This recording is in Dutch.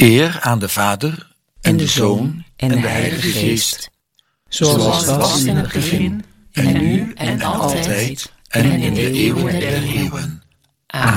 Eer aan de Vader en de Zoon en de Heilige Geest. zoals het was in het begin, en nu en altijd, en in de eeuwen der eeuwen.